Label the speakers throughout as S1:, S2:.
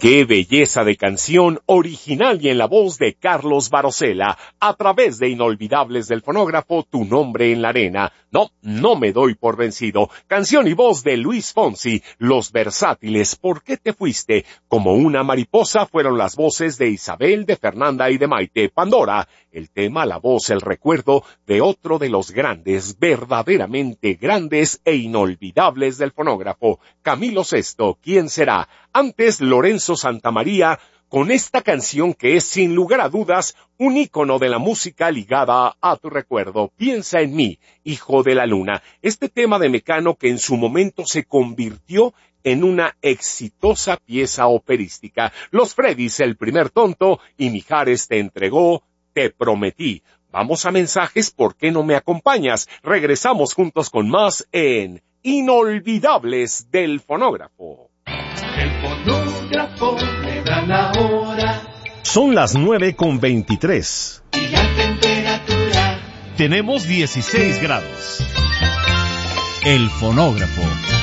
S1: ¡Qué belleza de canción original y en la voz de Carlos Barosela! A través de Inolvidables del Fonógrafo, Tu Nombre en la Arena. No me doy por vencido. Canción y voz de Luis Fonsi. Los Versátiles, ¿por qué te fuiste? Como una mariposa fueron las voces de Isabel, de Fernanda y de Maite. Pandora, el tema, la voz, el recuerdo de otro de los grandes, verdaderamente grandes e inolvidables del fonógrafo. Camilo Sesto, ¿quién será? Antes, Lorenzo Santamaría, con esta canción que es sin lugar a dudas un ícono de la música ligada a tu recuerdo. Piensa en mí, hijo de la luna. Este tema de Mecano que en su momento se convirtió en una exitosa pieza operística. Los Freddys, El primer tonto, y Mijares te entregó, Te prometí. Vamos a mensajes, ¿por qué no me acompañas? Regresamos juntos con más en Inolvidables del Fonógrafo.
S2: El fonógrafo me da la hora.
S3: Son las 9:23.
S2: Y la temperatura.
S3: Tenemos 16 grados. El fonógrafo.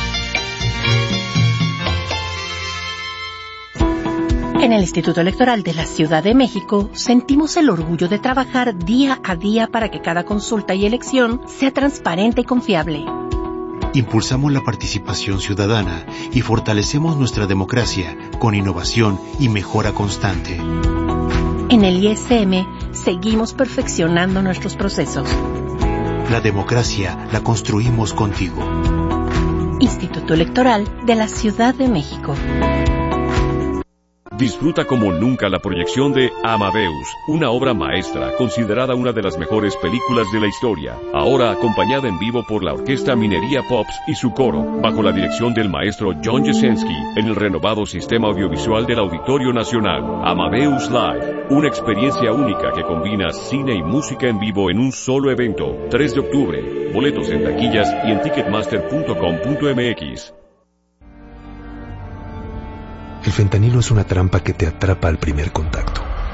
S4: En el Instituto Electoral de la Ciudad de México sentimos el orgullo de trabajar día a día para que cada consulta y elección sea transparente y confiable.
S5: Impulsamos la participación ciudadana y fortalecemos nuestra democracia con innovación y mejora constante.
S4: En el ISM seguimos perfeccionando nuestros procesos.
S5: La democracia la construimos contigo.
S4: Instituto Electoral de la Ciudad de México.
S6: Disfruta como nunca la proyección de Amadeus, una obra maestra considerada una de las mejores películas de la historia, ahora acompañada en vivo por la Orquesta Minería Pops y su coro, bajo la dirección del maestro John Jasenski, en el renovado sistema audiovisual del Auditorio Nacional. Amadeus Live, una experiencia única que combina cine y música en vivo en un solo evento. 3 de octubre, boletos en taquillas y en ticketmaster.com.mx.
S7: El fentanilo es una trampa que te atrapa al primer contacto.